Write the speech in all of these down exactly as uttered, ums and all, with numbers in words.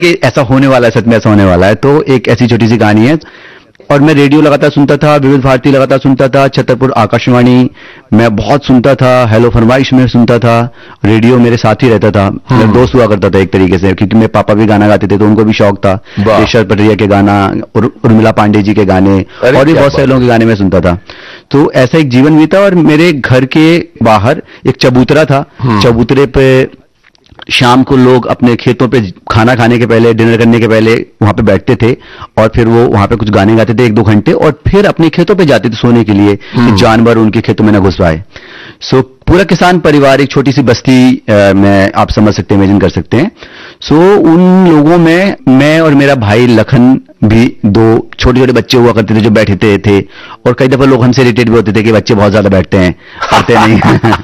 कि ऐसा होने वाला है, सच में ऐसा होने वाला है। तो एक ऐसी छोटी सी कहानी है। और मैं रेडियो लगातार सुनता था, विविध भारती लगातार सुनता था, छतरपुर आकाशवाणी मैं बहुत सुनता था, हेलो फरमाइश में सुनता था, रेडियो मेरे साथ ही रहता था, मेरा दोस्त हुआ करता था एक तरीके से, क्योंकि मेरे पापा भी गाना गाते थे तो उनको भी शौक था। केशर पटरिया के गाना, उर, उर्मिला पांडे जी के गाने और भी बहुत सारे लोगों के गाने में सुनता था। तो ऐसा एक जीवन बीता। और मेरे घर के बाहर एक चबूतरा था, चबूतरे पे शाम को लोग अपने खेतों पे खाना खाने के पहले, डिनर करने के पहले वहां पे बैठते थे और फिर वो वहां पे कुछ गाने गाते थे एक दो घंटे और फिर अपने खेतों पे जाते थे सोने के लिए कि जानवर उनके खेतों में न घुस पाए। सो पूरा किसान परिवार, एक छोटी सी बस्ती आ, में आप समझ सकते हैं, इमेजिन कर सकते हैं। सो उन लोगों में मैं और मेरा भाई लखन भी, दो छोटे छोटे बच्चे हुआ करते थे जो बैठते थे। और कई दफा लोग हमसे इरिटेट भी होते थे कि बच्चे बहुत ज्यादा बैठते हैं, पढ़ते नहीं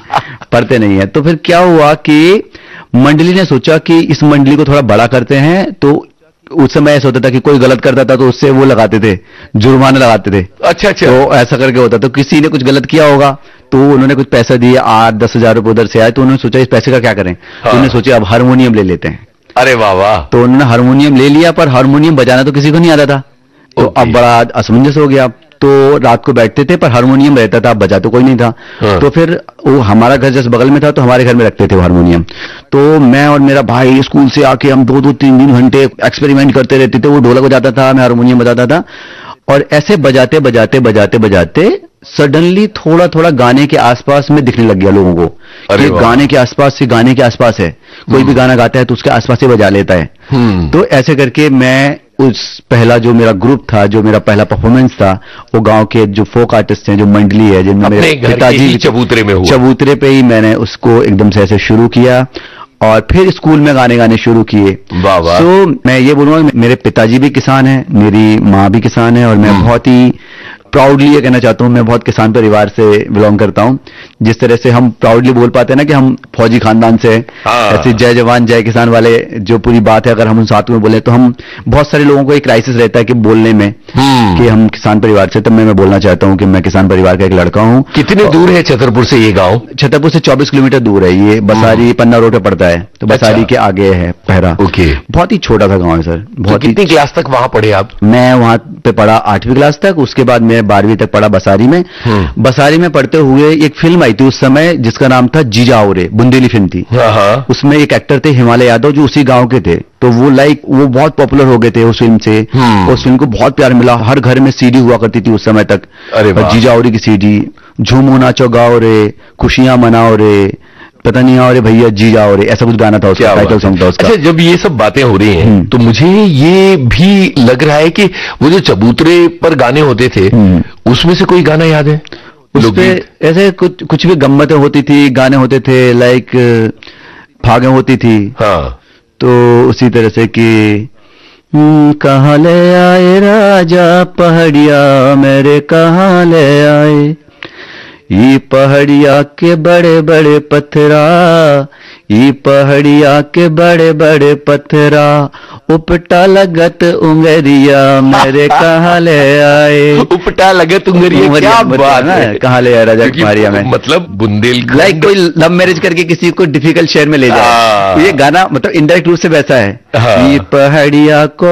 पढ़ते नहीं है। तो फिर क्या हुआ कि मंडली ने सोचा कि इस मंडली को थोड़ा बड़ा करते हैं। तो उस समय ऐसा होता था कि कोई गलत करता था तो उससे वो लगाते थे, जुर्माना लगाते थे। अच्छा अच्छा। तो ऐसा करके होता, तो किसी ने कुछ गलत किया होगा तो उन्होंने कुछ पैसा दिए, आठ दस हजार रुपए उधर से आए, तो उन्होंने सोचा इस पैसे का क्या करें। हाँ। तो उन्होंने सोचा अब हारमोनियम ले लेते हैं। अरे वाह वाह। तो उन्होंने हारमोनियम ले लिया, पर हारमोनियम बजाना तो किसी को नहीं आता था। तो अब बड़ा असमंजस हो गया। तो रात को बैठते थे पर हारमोनियम रहता था, बजा तो कोई नहीं था। हाँ। तो फिर वो हमारा घर जैसे बगल में था तो हमारे घर में रखते थे वो हारमोनियम। तो मैं और मेरा भाई स्कूल से आके हम दो दो तीन तीन घंटे एक्सपेरिमेंट करते रहते थे। वो ढोलक बजाता था, मैं हारमोनियम बजाता था और ऐसे बजाते बजाते बजाते बजाते सडनली थोड़ा थोड़ा गाने के आसपास में दिखने लग गया लोगों को कि गाने के आसपास से गाने के आसपास है, कोई भी गाना गाता है तो उसके आसपास से बजा लेता है। तो ऐसे करके मैं उस पहला जो मेरा ग्रुप था, जो मेरा पहला परफॉर्मेंस था, वो गांव के जो फोक आर्टिस्ट हैं, जो मंडली है, जिनमें मेरे पिताजी चबूतरे में हुआ, चबूतरे पे ही मैंने उसको एकदम से ऐसे शुरू किया और फिर स्कूल में गाने गाने शुरू किए। वाह वाह। तो मैं ये बोलूंगा मेरे पिताजी भी किसान हैं, मेरी माँ भी किसान है और मैं बहुत ही प्राउडली ये कहना चाहता हूं मैं बहुत किसान परिवार से बिलोंग करता हूं। जिस तरह से हम प्राउडली बोल पाते हैं ना कि हम फौजी खानदान से, ऐसे जय जवान जय किसान वाले जो पूरी बात है, अगर हम उन साथ में बोले तो हम बहुत सारे लोगों को एक क्राइसिस रहता है कि बोलने में कि हम किसान परिवार से। तब मैं, मैं बोलना चाहता हूं कि मैं किसान परिवार का एक लड़का हूं। कितने दूर है छतरपुर से ये गाँव? छतरपुर से चौबीस किलोमीटर दूर है ये, बसारी पन्ना रोड पे पड़ता है। तो बसारी के आगे है पहरा। ओके। बहुत ही छोटा सा गाँव है सर। बहुत। कितनी क्लास तक वहां पढ़े आप? मैं वहां पे पढ़ा आठवीं क्लास तक, उसके बाद मैं बारहवीं तक पढ़ा बसारी में। बसारी में पढ़ते हुए एक फिल्म आई थी उस समय जिसका नाम था जीजा औरे, बुंदेली फिल्म थी। उसमें एक एक्टर थे हिमालय यादव जो उसी गांव के थे। तो वो लाइक वो बहुत पॉपुलर हो गए थे उस फिल्म से। उस फिल्म को बहुत प्यार मिला, हर घर में सीडी हुआ करती थी उस समय तक। अरे जीजा औरे की सीडी, झूमो नाचो गाओ रे, खुशियां मनाओ रे, पता नहीं और भैया जी जाओ रे, ऐसा कुछ गाना था उसका, टाइटल सॉन्ग था उसका। अच्छा, जब ये सब बातें हो रही हैं तो मुझे ये भी लग रहा है कि वो जो चबूतरे पर गाने होते थे उसमें से कोई गाना याद है? उसपे ऐसे कुछ कुछ भी गम्मतें होती थी, गाने होते थे, लाइक भागें होती थी। हाँ। तो उसी तरह से कि कहाँ ले आए राजा पहाड़िया मेरे, कहाँ ले आए ये पहाड़िया के बड़े बड़े पत्थरा, ये पहाड़िया के बड़े बड़े पत्थरा, उपटा लगत उंगरिया मेरे कहाँ ले आए। उपटा लगत उंगरिया, क्या बात है। कहाँ ले आए राजा पहाड़िया में, मतलब बुंदेलखंड, लाइक कोई लव मैरिज करके किसी को डिफिकल्ट शहर में ले जाए। ये गाना मतलब इनडायरेक्ट रूप से वैसा है। ये पहाड़िया को